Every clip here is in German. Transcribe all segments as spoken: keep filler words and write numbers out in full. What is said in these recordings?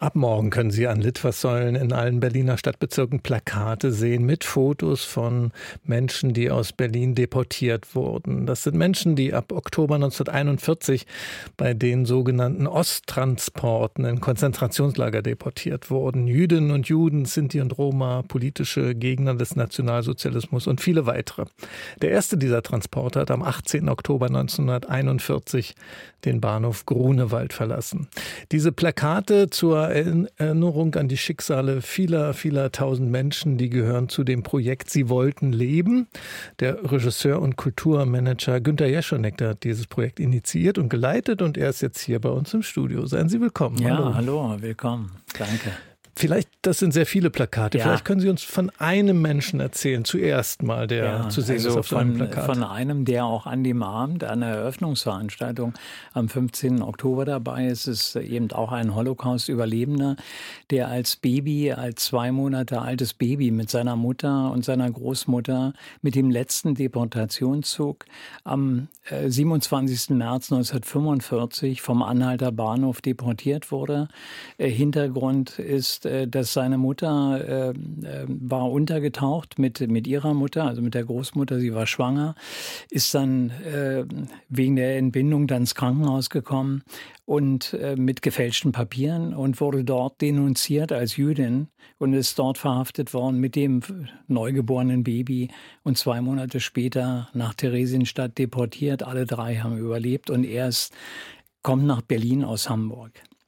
Ab morgen können Sie an Litfaßsäulen in allen Berliner Stadtbezirken Plakate sehen mit Fotos von Menschen, die aus Berlin deportiert wurden. Das sind Menschen, die ab Oktober neunzehnhunderteinundvierzig bei den sogenannten Osttransporten in Konzentrationslager deportiert wurden. Jüdinnen und Juden, Sinti und Roma, politische Gegner des Nationalsozialismus und viele weitere. Der erste dieser Transporte hat am achtzehnten Oktober neunzehnhunderteinundvierzig den Bahnhof Grunewald verlassen. Diese Plakate zur Erinnerung an die Schicksale vieler, vieler tausend Menschen, die gehören zu dem Projekt Sie wollten leben. Der Regisseur und Kulturmanager Günter Jeschonek hat dieses Projekt initiiert und geleitet und er ist jetzt hier bei uns im Studio. Seien Sie willkommen. Ja, hallo, hallo willkommen. Danke. Vielleicht, das sind sehr viele Plakate, ja. Vielleicht können Sie uns von einem Menschen erzählen, zuerst mal, der ja, zu sehen also ist auf so einem von, Plakat. Von einem, der auch an dem Abend, an der Eröffnungsveranstaltung am fünfzehnten Oktober dabei ist, ist eben auch ein Holocaust-Überlebender, der als Baby, als zwei Monate altes Baby mit seiner Mutter und seiner Großmutter mit dem letzten Deportationszug am äh, siebenundzwanzigsten März neunzehnhundertfünfundvierzig vom Anhalter Bahnhof deportiert wurde. Äh, Hintergrund ist, dass seine Mutter äh, war untergetaucht mit, mit ihrer Mutter, also mit der Großmutter. Sie war schwanger, ist dann äh, wegen der Entbindung dann ins Krankenhaus gekommen und äh, mit gefälschten Papieren und wurde dort denunziert als Jüdin und ist dort verhaftet worden mit dem neugeborenen Baby und zwei Monate später nach Theresienstadt deportiert. Alle drei haben überlebt und er ist, kommt nach Berlin aus Hamburg.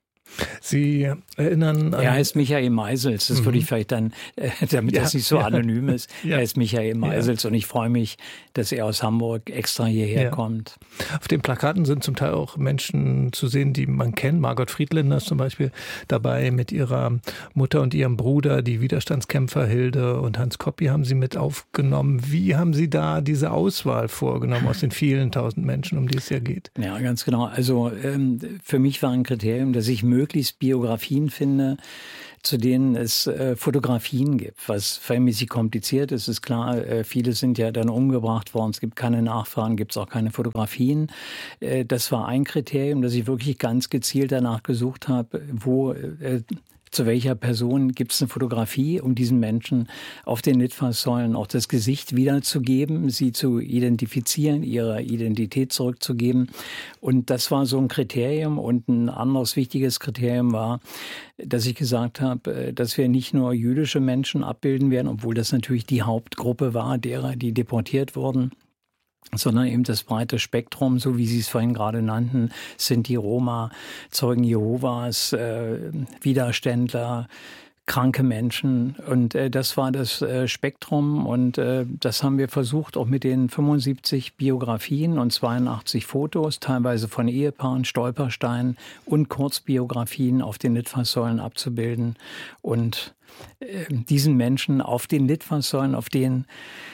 Sie erinnern an... Er heißt Michael Meisels, das mhm. würde ich vielleicht dann, äh, damit ja, das nicht so ja. anonym ist, ja. er heißt Michael Meisels ja. und ich freue mich, dass er aus Hamburg extra hierher ja. kommt. Auf den Plakaten sind zum Teil auch Menschen zu sehen, die man kennt. Margot Friedländer ist zum Beispiel dabei mit ihrer Mutter und ihrem Bruder, die Widerstandskämpfer Hilde und Hans Koppi haben Sie mit aufgenommen. Wie haben Sie da diese Auswahl vorgenommen aus den vielen tausend Menschen, um die es ja geht? Ja, ganz genau. Also ähm, für mich war ein Kriterium, dass ich möglichst Biografien finde, zu denen es äh, Fotografien gibt, was verhältnismäßig kompliziert ist, ist klar. Äh, viele sind ja dann umgebracht worden, es gibt keine Nachfahren, gibt es auch keine Fotografien. Äh, das war ein Kriterium, dass ich wirklich ganz gezielt danach gesucht habe, wo äh, zu welcher Person gibt es eine Fotografie, um diesen Menschen auf den Litfaßsäulen auch das Gesicht wiederzugeben, sie zu identifizieren, ihre Identität zurückzugeben. Und das war so ein Kriterium. Und ein anderes wichtiges Kriterium war, dass ich gesagt habe, dass wir nicht nur jüdische Menschen abbilden werden, obwohl das natürlich die Hauptgruppe war, derer, die deportiert wurden, sondern eben das breite Spektrum, so wie Sie es vorhin gerade nannten, Sinti, Roma, Zeugen Jehovas, äh, Widerständler, kranke Menschen. Und äh, das war das äh, Spektrum und äh, das haben wir versucht, auch mit den fünfundsiebzig Biografien und zweiundachtzig Fotos, teilweise von Ehepaaren, Stolpersteinen und Kurzbiografien auf den Litfaßsäulen abzubilden und äh, diesen Menschen auf den Litfaßsäulen, auf denen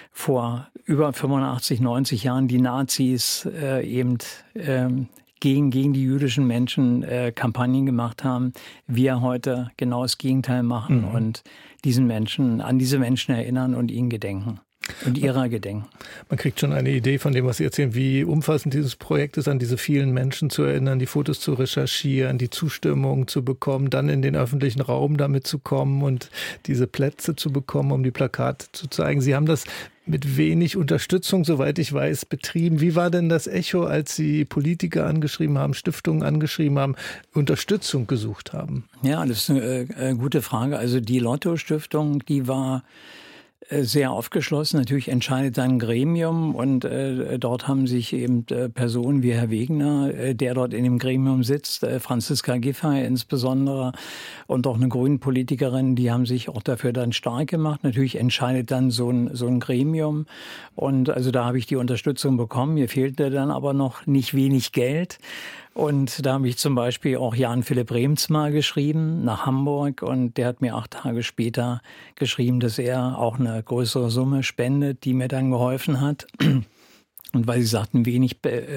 vor über fünfundachtzig, neunzig Jahren die Nazis äh, eben ähm, gegen, gegen die jüdischen Menschen äh, Kampagnen gemacht haben, wir heute genau das Gegenteil machen mhm. und diesen Menschen, an diese Menschen erinnern und ihnen gedenken. Und ihrer gedenken. Man kriegt schon eine Idee von dem, was Sie erzählen, wie umfassend dieses Projekt ist, an diese vielen Menschen zu erinnern, die Fotos zu recherchieren, die Zustimmung zu bekommen, dann in den öffentlichen Raum damit zu kommen und diese Plätze zu bekommen, um die Plakate zu zeigen. Sie haben das mit wenig Unterstützung, soweit ich weiß, betrieben. Wie war denn das Echo, als Sie Politiker angeschrieben haben, Stiftungen angeschrieben haben, Unterstützung gesucht haben? Ja, das ist eine äh, gute Frage. Also die Lotto-Stiftung, die war sehr aufgeschlossen. Natürlich entscheidet ein Gremium und äh, dort haben sich eben äh, Personen wie Herr Wegener, äh, der dort in dem Gremium sitzt, äh, Franziska Giffey insbesondere und auch eine Grünen-Politikerin, die haben sich auch dafür dann stark gemacht. Natürlich entscheidet dann so ein, so ein Gremium und also da habe ich die Unterstützung bekommen. Mir fehlte dann aber noch nicht wenig Geld. Und da habe ich zum Beispiel auch Jan-Philipp Rehms mal geschrieben nach Hamburg und der hat mir acht Tage später geschrieben, dass er auch eine größere Summe spendet, die mir dann geholfen hat. Und weil Sie sagten, wenig,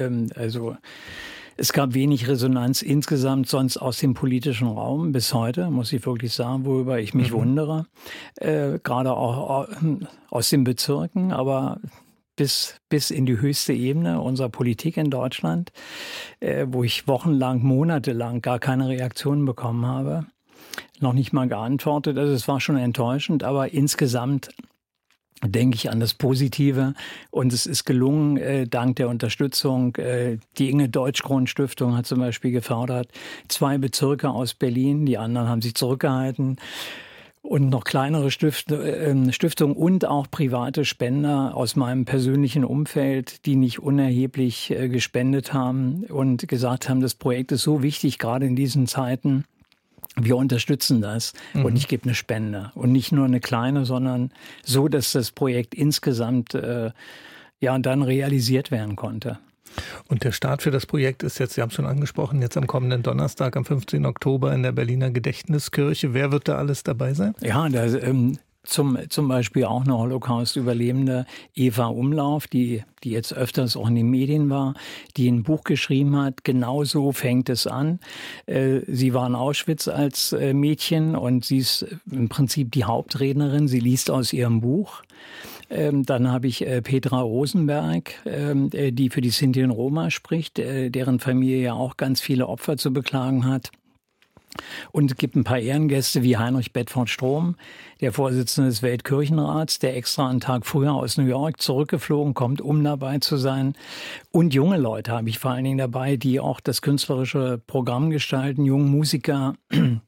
also es gab wenig Resonanz insgesamt sonst aus dem politischen Raum bis heute, muss ich wirklich sagen, worüber ich mich mhm. wundere. Äh, gerade auch aus den Bezirken, aber bis, bis in die höchste Ebene unserer Politik in Deutschland, äh, wo ich wochenlang, monatelang gar keine Reaktionen bekommen habe. noch nicht mal geantwortet. Also es war schon enttäuschend, aber insgesamt denke ich an das Positive und es ist gelungen, äh, dank der Unterstützung. Äh, die Inge-Deutschkron-Stiftung hat zum Beispiel gefördert, zwei Bezirke aus Berlin, die anderen haben sich zurückgehalten. Und noch kleinere Stift, äh, Stiftungen und auch private Spender aus meinem persönlichen Umfeld, die nicht unerheblich äh, gespendet haben und gesagt haben, das Projekt ist so wichtig, gerade in diesen Zeiten. Wir unterstützen das mhm. und ich gebe eine Spende. Und nicht nur eine kleine, sondern so, dass das Projekt insgesamt äh, ja dann realisiert werden konnte. Und der Start für das Projekt ist jetzt, Sie haben es schon angesprochen, jetzt am kommenden Donnerstag, am fünfzehnten Oktober in der Berliner Gedächtniskirche. Wer wird da alles dabei sein? Ja, da ähm, zum, zum Beispiel auch eine Holocaust-Überlebende Eva Umlauf, die, die jetzt öfters auch in den Medien war, die ein Buch geschrieben hat. Genau so fängt es an. Äh, sie war in Auschwitz als äh, Mädchen und sie ist im Prinzip die Hauptrednerin. Sie liest aus ihrem Buch. Ähm, dann habe ich äh, Petra Rosenberg, ähm, äh, die für die Sinti und Roma spricht, äh, deren Familie ja auch ganz viele Opfer zu beklagen hat. Und es gibt ein paar Ehrengäste wie Heinrich Bedford-Strom, der Vorsitzende des Weltkirchenrats, der extra einen Tag früher aus New York zurückgeflogen kommt, um dabei zu sein. Und junge Leute habe ich vor allen Dingen dabei, die auch das künstlerische Programm gestalten, junge Musiker.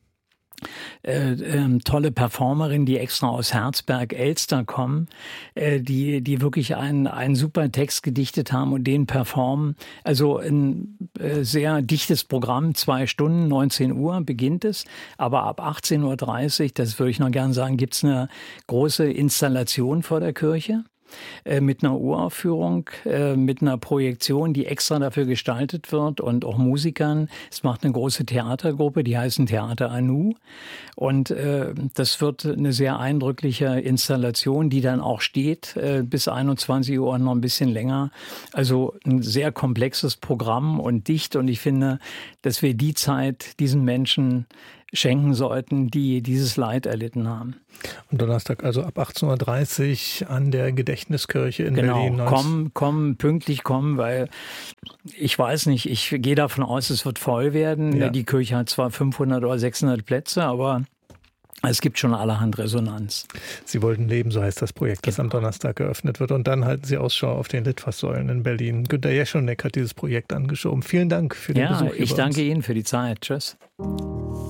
Äh, äh, tolle Performerin, die extra aus Herzberg-Elster kommen, äh, die die wirklich einen einen super Text gedichtet haben und den performen. Also ein äh, sehr dichtes Programm, zwei Stunden, neunzehn Uhr beginnt es, aber ab achtzehn Uhr dreißig, das würde ich noch gern sagen, gibt's eine große Installation vor der Kirche. Mit einer Uraufführung, mit einer Projektion, die extra dafür gestaltet wird und auch Musikern. Es macht eine große Theatergruppe, die heißen Theater Anu. Und äh, das wird eine sehr eindrückliche Installation, die dann auch steht äh, bis einundzwanzig Uhr und noch ein bisschen länger. Also ein sehr komplexes Programm und dicht. Und ich finde, dass wir die Zeit diesen Menschen schenken sollten, die dieses Leid erlitten haben. Und Donnerstag also ab achtzehn Uhr dreißig an der Gedächtniskirche in genau. Berlin. Genau, kommen, kommen, pünktlich kommen, weil ich weiß nicht, ich gehe davon aus, es wird voll werden. Ja. Die Kirche hat zwar fünfhundert oder sechshundert Plätze, aber es gibt schon allerhand Resonanz. Sie wollten leben, so heißt das Projekt, das genau. am Donnerstag geöffnet wird. Und dann halten Sie Ausschau auf den Litfaßsäulen in Berlin. Günter Jeschonek hat dieses Projekt angeschoben. Vielen Dank für den ja, Besuch hier ich bei danke uns. Ihnen für die Zeit. Tschüss.